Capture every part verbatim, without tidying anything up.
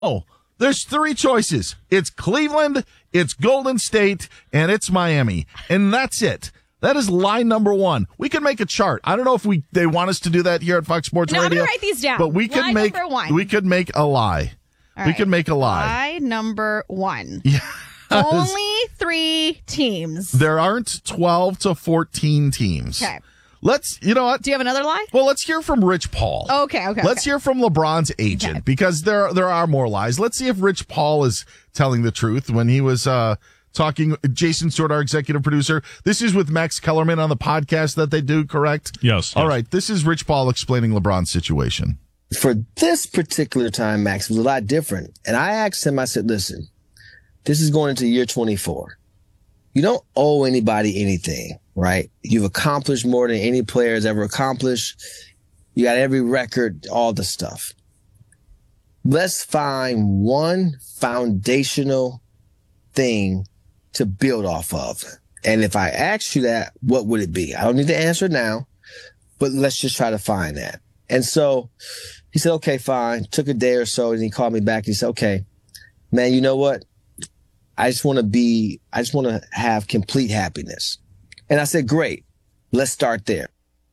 Oh, there's three choices. It's Cleveland, it's Golden State, and it's Miami. And that's it. That is lie number one. We can make a chart. I don't know if we they want us to do that here at Fox Sports no, Radio. I'm going to write these down. But we could lie make number one. we could make a lie. All we right. could make a lie. Lie number one. Yeah. Only three teams. There aren't twelve to fourteen teams. Okay. Let's, you know what? Do you have another lie? Well, let's hear from Rich Paul. Okay, okay. Let's okay. hear from LeBron's agent Okay. because there there are more lies. Let's see if Rich Paul is telling the truth when he was uh, talking. Jason Stewart, our executive producer. This is with Max Kellerman on the podcast that they do, correct? Yes. All yes. right. This is Rich Paul explaining LeBron's situation. For this particular time, Max, was a lot different. And I asked him, I said, listen, this is going into year twenty-four. You don't owe anybody anything, right? You've accomplished more than any player has ever accomplished. You got every record, all the stuff. Let's find one foundational thing to build off of. And if I asked you that, what would it be? I don't need to answer it now, but let's just try to find that. And so he said, okay, fine. Took a day or so, and he called me back. And he said, okay, man, you know what? I just want to be, I just want to have complete happiness. And I said, great, let's start there.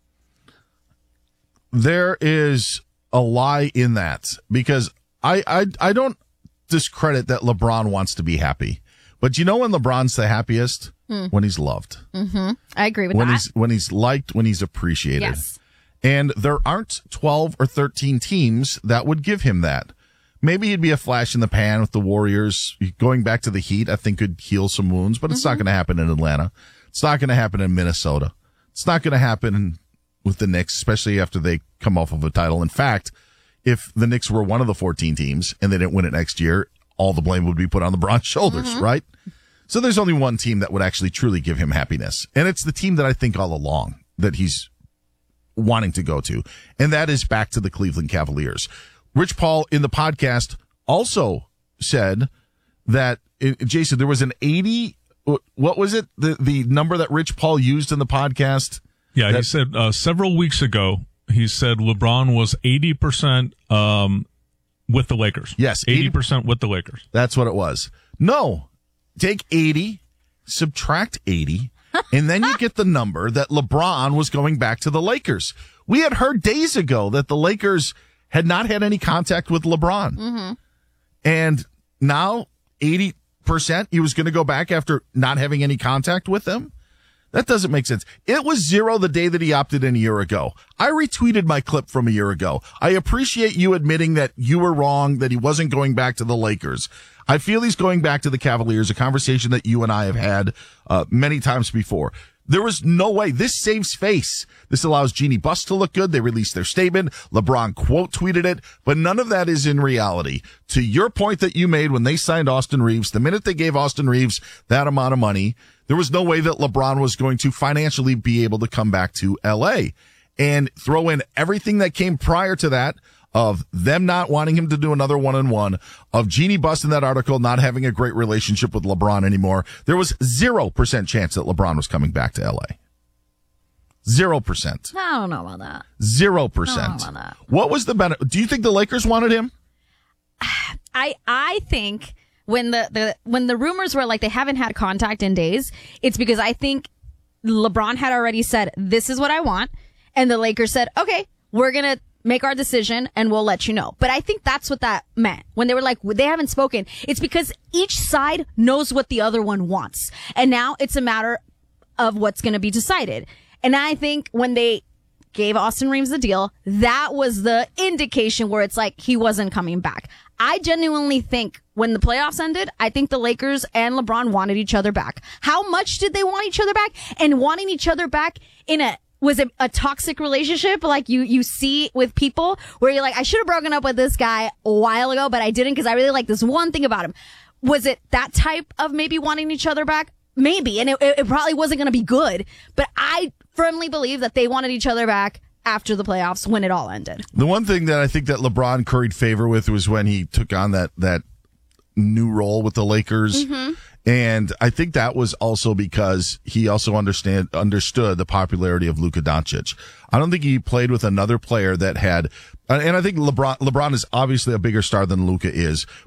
There is a lie in that because I, I, I don't discredit that LeBron wants to be happy. But you know when LeBron's the happiest? Hmm. When he's loved. Mm-hmm. I agree with when that. He's, when he's liked, when he's appreciated. Yes. And there aren't twelve or thirteen teams that would give him that. Maybe he'd be a flash in the pan with the Warriors. Going back to the Heat, I think could heal some wounds, but it's mm-hmm. not going to happen in Atlanta. It's not going to happen in Minnesota. It's not going to happen with the Knicks, especially after they come off of a title. In fact, if the Knicks were one of the fourteen teams and they didn't win it next year, all the blame would be put on LeBron's shoulders, mm-hmm. right? So there's only one team that would actually truly give him happiness. And it's the team that I think all along that he's wanting to go to. And that is back to the Cleveland Cavaliers. Rich Paul in the podcast also said that, Jason, there was an eighty, what was it? The the number that Rich Paul used in the podcast? Yeah, that, he said uh, several weeks ago, he said LeBron was eighty percent um, with the Lakers. Yes. eighty percent with the Lakers. That's what it was. No. Take eighty, subtract eighty, and then you get the number that LeBron was going back to the Lakers. We had heard days ago that the Lakers had not had any contact with LeBron. Mm-hmm. And now eighty percent he was going to go back after not having any contact with them? That doesn't make sense. It was zero the day that he opted in a year ago. I retweeted my clip from a year ago. I appreciate you admitting that you were wrong, that he wasn't going back to the Lakers. I feel he's going back to the Cavaliers, a conversation that you and I have had uh, many times before. There was no way. This saves face. This allows Jeannie Buss to look good. They released their statement. LeBron quote tweeted it, but none of that is in reality. To your point that you made when they signed Austin Reeves, the minute they gave Austin Reeves that amount of money, there was no way that LeBron was going to financially be able to come back to L A and throw in everything that came prior to that of them not wanting him to do another one-on-one, of Jeannie Buss in that article not having a great relationship with LeBron anymore. There was zero percent chance that LeBron was coming back to L A. Zero percent. I don't know about that. Zero percent. I don't know about that. What was the benefit? Do you think the Lakers wanted him? I I think when the, the when the rumors were like they haven't had contact in days, it's because I think LeBron had already said, this is what I want. And the Lakers said, okay, we're going to make our decision and we'll let you know. But I think that's what that meant when they were like, they haven't spoken. It's because each side knows what the other one wants. And now it's a matter of what's going to be decided. And I think when they gave Austin Reeves the deal, that was the indication where it's like he wasn't coming back. I genuinely think when the playoffs ended, I think the Lakers and LeBron wanted each other back. How much did they want each other back? And wanting each other back in a was it a toxic relationship like you, you see with people where you're like, I should have broken up with this guy a while ago, but I didn't because I really like this one thing about him. Was it that type of maybe wanting each other back? Maybe. And it, it probably wasn't going to be good, but I firmly believe that they wanted each other back after the playoffs when it all ended. The one thing that I think that LeBron curried favor with was when he took on that, that new role with the Lakers. Mm-hmm. And I think that was also because he also understand understood the popularity of Luka Doncic. I don't think he played with another player that had, and I think LeBron LeBron is obviously a bigger star than Luka is,